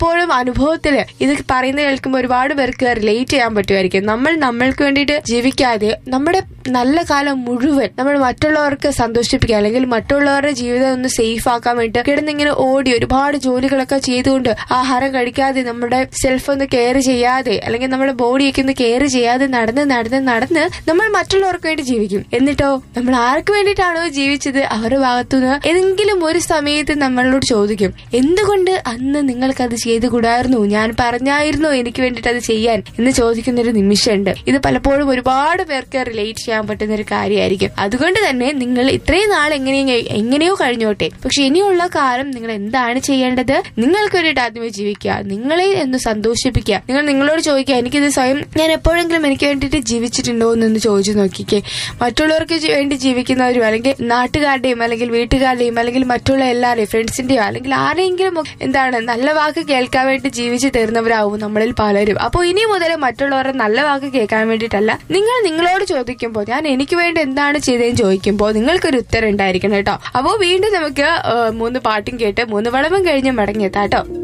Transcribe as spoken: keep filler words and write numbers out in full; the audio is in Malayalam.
പലപ്പോഴും അനുഭവത്തില് ഇത് പറയുന്നത് കേൾക്കുമ്പോൾ ഒരുപാട് പേർക്ക് റിലേറ്റ് ചെയ്യാൻ പറ്റുമായിരിക്കും. നമ്മൾ നമ്മൾക്ക് വേണ്ടിയിട്ട് ജീവിക്കാതെ നമ്മുടെ നല്ല കാലം മുഴുവൻ നമ്മൾ മറ്റുള്ളവർക്ക് സന്തോഷിപ്പിക്കുക അല്ലെങ്കിൽ മറ്റുള്ളവരുടെ ജീവിതം ഒന്ന് സേഫ് ആക്കാൻ വേണ്ടി കിടന്നിങ്ങനെ ഓടി ഒരുപാട് ജോലികളൊക്കെ ചെയ്തുകൊണ്ട് ആഹാരം കഴിക്കാതെ നമ്മുടെ സെൽഫ് ഒന്ന് കെയർ ചെയ്യാതെ അല്ലെങ്കിൽ നമ്മുടെ ബോഡിയൊക്കെ ഒന്ന് കെയർ ചെയ്യാതെ നടന്ന് നടന്ന് നടന്ന് നമ്മൾ മറ്റുള്ളവർക്ക് വേണ്ടി ജീവിക്കും. എന്നിട്ടോ നമ്മൾ ആർക്ക് വേണ്ടിയിട്ടാണോ ജീവിച്ചത് അവരുടെ ഭാഗത്തുനിന്ന് ഏതെങ്കിലും ഒരു സമയത്ത് നമ്മളോട് ചോദിക്കും, എന്തുകൊണ്ട് അന്ന് നിങ്ങൾക്കത് ചെയ്തു കൂടായിരുന്നു, ഞാൻ പറഞ്ഞായിരുന്നു എനിക്ക് വേണ്ടിയിട്ട് അത് ചെയ്യാൻ എന്ന് ചോദിക്കുന്ന ഒരു നിമിഷമുണ്ട്. ഇത് പലപ്പോഴും ഒരുപാട് പേർക്ക് റിലേറ്റ് ചെയ്യാൻ പറ്റുന്ന ഒരു കാര്യമായിരിക്കും. അതുകൊണ്ട് തന്നെ നിങ്ങൾ ഇത്രയും നാൾ എങ്ങനെയോ എങ്ങനെയോ കഴിഞ്ഞോട്ടെ, പക്ഷെ ഇനിയുള്ള കാലം നിങ്ങൾ എന്താണ് ചെയ്യേണ്ടത്? നിങ്ങൾക്ക് വേണ്ടിയിട്ട് ആദ്യമേ ജീവിക്കുക, നിങ്ങളെ ഒന്ന് സന്തോഷിപ്പിക്കുക. നിങ്ങൾ നിങ്ങളോട് ചോദിക്കുക, എനിക്കിത് സ്വയം ഞാൻ എപ്പോഴെങ്കിലും എനിക്ക് വേണ്ടിയിട്ട് ജീവിച്ചിട്ടുണ്ടോ എന്നൊന്ന് ചോദിച്ചു നോക്കിക്കേ. മറ്റുള്ളവർക്ക് വേണ്ടി ജീവിക്കുന്നവരും അല്ലെങ്കിൽ നാട്ടുകാരുടെയും അല്ലെങ്കിൽ വീട്ടുകാരുടെയും അല്ലെങ്കിൽ മറ്റുള്ള എല്ലാവരെയും ഫ്രണ്ട്സിന്റെയോ അല്ലെങ്കിൽ ആരെങ്കിലും എന്താണ് നല്ല വാക്ക് കേൾക്കാൻ വേണ്ടി ജീവിച്ചു തരുന്നവരാവും നമ്മളിൽ പലരും. അപ്പോൾ ഇനി മുതൽ മറ്റുള്ളവരുടെ നല്ല വാക്ക് കേൾക്കാൻ വേണ്ടിയിട്ടല്ല, നിങ്ങൾ നിങ്ങളോട് ചോദിക്കുമ്പോൾ ഞാൻ എനിക്ക് വേണ്ടി എന്താണ് ചെയ്തതെന്ന് ചോദിക്കുമ്പോൾ നിങ്ങൾക്കൊരു ഉത്തരം ഉണ്ടായിരിക്കണം കേട്ടോ. അപ്പോൾ വീണ്ടും നമുക്ക് മൂന്ന് പാട്ടും കേട്ട് മൂന്ന് വളവും കഴിഞ്ഞ് മടങ്ങിയെത്താം കേട്ടോ.